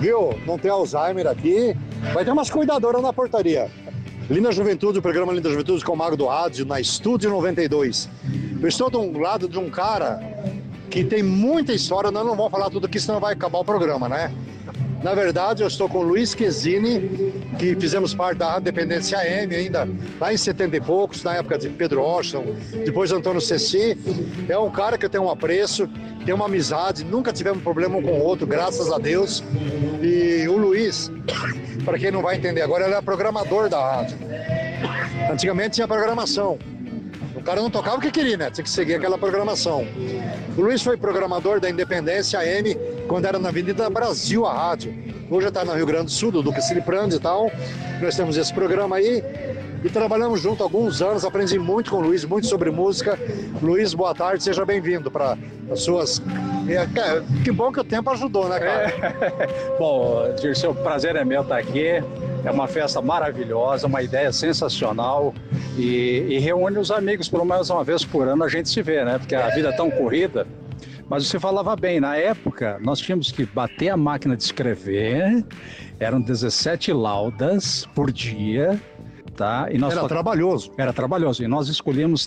Viu? Não tem Alzheimer aqui. Vai ter umas cuidadoras na portaria. Linda Juventude, o programa Linda Juventude com o Mago do Rádio, na Estúdio 92. Eu estou do lado de um cara que tem muita história, nós não vamos falar tudo aqui, senão vai acabar o programa, né? Na verdade, eu estou com o Luiz Quezini, que fizemos parte da Independência AM ainda, lá em 70 e poucos, na época de Pedro Washington, depois Antônio Ceci. É um cara que eu tenho um apreço, tem uma amizade, nunca tivemos problema um com o outro, graças a Deus. E o Luiz, para quem não vai entender agora, ele é programador da rádio. Antigamente tinha programação. O cara não tocava o que queria, né? Tinha que seguir aquela programação. O Luiz foi programador da Independência AM, quando era na Avenida Brasil a rádio. Hoje está no Rio Grande do Sul, do Duque Ciliprandi e tal. Nós temos esse programa aí e trabalhamos junto há alguns anos. Aprendi muito com o Luiz, muito sobre música. Luiz, boa tarde, seja bem-vindo para as suas... Que bom que o tempo ajudou, né, cara? Bom, Dirceu, o prazer é meu estar aqui. É uma festa maravilhosa, uma ideia sensacional e reúne os amigos, pelo menos uma vez por ano a gente se vê, né? Porque a vida é tão corrida. Mas você falava bem, na época nós tínhamos que bater a máquina de escrever, eram 17 laudas por dia, tá? E nós Era trabalhoso. Era trabalhoso, e nós escolhíamos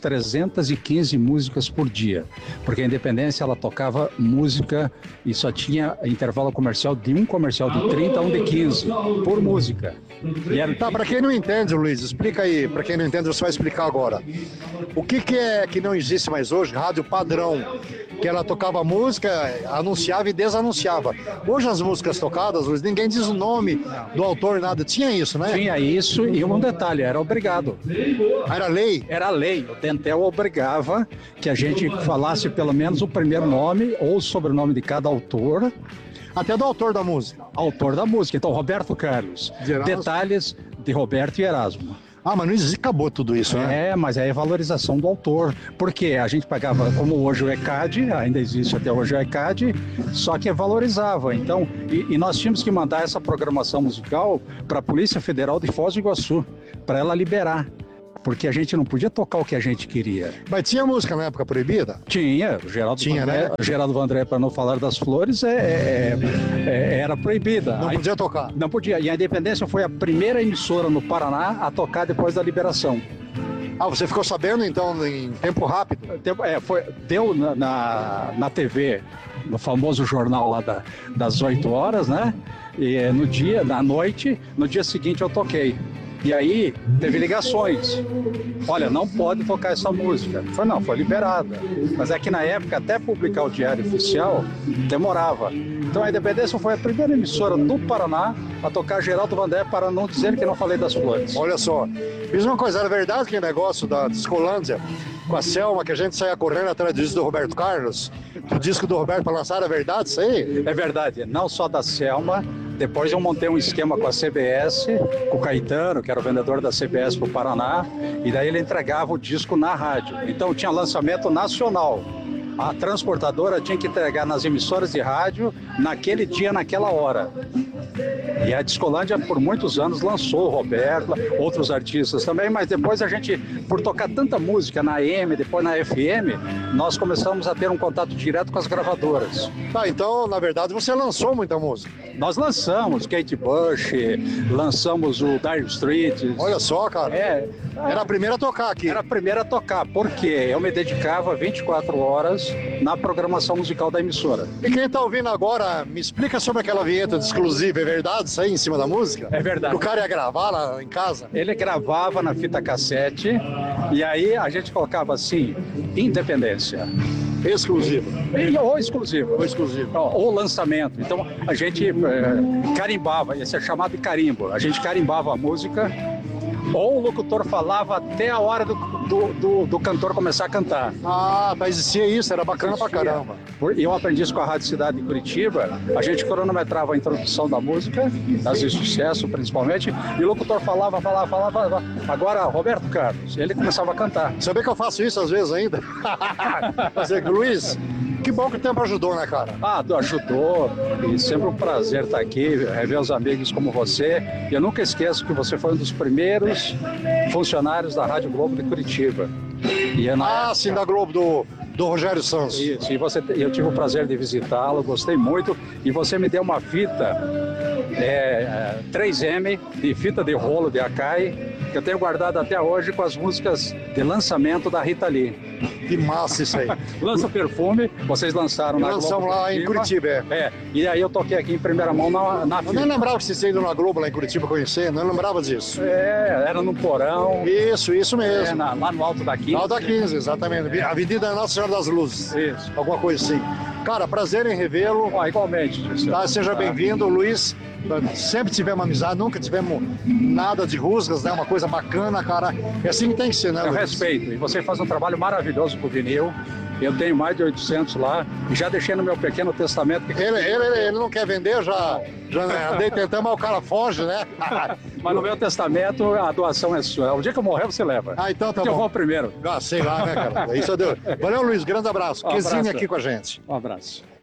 315 músicas por dia, porque a Independência ela tocava música e só tinha intervalo comercial de um comercial de 30 a um de 15 por música. E era... Tá, para quem não entende, Luiz, explica aí, para quem não entende você vai explicar agora. O que é que não existe mais hoje? Rádio padrão, que ela tocava música, anunciava e desanunciava. Hoje as músicas tocadas, Luiz, ninguém diz o nome do autor, nada. Tinha isso, né? Tinha isso e um detalhe, era obrigado. Era lei? Era lei. O Dentel obrigava que a gente falasse pelo menos o primeiro nome ou o sobrenome de cada autor. Até do autor da música. Autor da música. Então, Roberto Carlos. Detalhes de Roberto e Erasmo. Ah, mas não existe, acabou tudo isso, né? É, mas é a valorização do autor. Porque a gente pagava, como hoje o ECAD, ainda existe até hoje o ECAD, só que valorizava. Então, e nós tínhamos que mandar essa programação musical para a Polícia Federal de Foz do Iguaçu, para ela liberar. Porque a gente não podia tocar o que a gente queria. Mas tinha música na época proibida? Tinha. Geraldo Vandré, para não falar das flores, era proibida. Não podia tocar? Não podia. E a Independência foi a primeira emissora no Paraná a tocar depois da liberação. Ah, você ficou sabendo, então, em tempo rápido? Deu na TV, no famoso jornal lá das 8 horas, né? E na noite, no dia seguinte eu toquei. E aí, teve ligações. Olha, não pode tocar essa música. Foi liberada. Mas é que na época, até publicar o Diário Oficial, demorava. Então a Independência foi a primeira emissora do Paraná a tocar Geraldo Vandré, para não dizer que não falei das flores. Olha só, diz uma coisa, era verdade que o negócio da Discolândia, com a Selma, que a gente saia correndo atrás do disco do Roberto Carlos, o disco do Roberto para lançar, é verdade isso aí? É verdade, não só da Selma. Depois eu montei um esquema com a CBS, com o Caetano, que era o vendedor da CBS para o Paraná, e daí ele entregava o disco na rádio. Então tinha lançamento nacional. A transportadora tinha que entregar nas emissoras de rádio naquele dia, naquela hora. E a Discolândia, por muitos anos, lançou o Roberto, outros artistas também, mas depois a gente, por tocar tanta música na AM, depois na FM, nós começamos a ter um contato direto com as gravadoras. Tá, então, na verdade, você lançou muita música. Nós lançamos Kate Bush, lançamos o Dire Straits. Olha só, cara. Era a primeira a tocar aqui. Era a primeira a tocar, porque eu me dedicava 24 horas na programação musical da emissora. E quem tá ouvindo agora, me explica sobre aquela vinheta de exclusiva, é verdade isso aí em cima da música? É verdade. O cara ia gravar lá em casa? Ele gravava na fita cassete e aí a gente colocava assim, Independência. Exclusivo. Ou exclusivo. Ou exclusivo. Ou lançamento. Então a gente carimbava, ia ser chamado de carimbo. A gente carimbava a música, ou o locutor falava até a hora do cantor começar a cantar. Ah, mas existia isso, era bacana pra caramba. E eu aprendi isso com a Rádio Cidade de Curitiba. A gente cronometrava a introdução da música, das de sucesso principalmente, e o locutor falava. Agora, Roberto Carlos, ele começava a cantar. Sabia que eu faço isso às vezes ainda? Luiz, que bom que o tempo ajudou, né, cara? Ajudou, e sempre um prazer estar aqui, rever os amigos como você. E eu nunca esqueço que você foi um dos primeiros funcionários da Rádio Globo de Curitiba. Sim, da Globo, do Rogério Santos. Isso, e eu tive o prazer de visitá-lo, gostei muito, e você me deu uma fita 3M, de fita de rolo de Akai, que eu tenho guardado até hoje com as músicas de lançamento da Rita Lee. Que massa isso aí. Lança Perfume, vocês lançaram na Globo. Lançamos lá em Curitiba, e aí eu toquei aqui em primeira mão na Eu fita. nem lembrava que vocês tinham ido na Globo lá em Curitiba conhecer, não lembrava disso. Era no porão. Isso mesmo. Lá no Alto da 15. Alta 15, exatamente. Avenida Nossa Senhora das Luzes. Isso. Alguma coisa assim. Cara, prazer em revê-lo. Igualmente. Tá, seja bem-vindo, Luiz. Sempre tivemos amizade, nunca tivemos nada de rusgas, né? Uma coisa bacana, cara. É assim que tem que ser, né, Eu Luiz? respeito. E você faz um trabalho maravilhoso com o vinil. Eu tenho mais de 800 lá. E já deixei no meu pequeno testamento. Ele não quer vender, já andei tentando, mas o cara foge, né? Mas no meu testamento a doação é sua. O dia que eu morrer, você leva. Ah, então tá Porque bom. eu vou primeiro. Ah, sei lá, né, cara? Isso é Deus. Valeu, Luiz. Grande abraço. Um abraço. Quesinha aqui com a gente. Um abraço.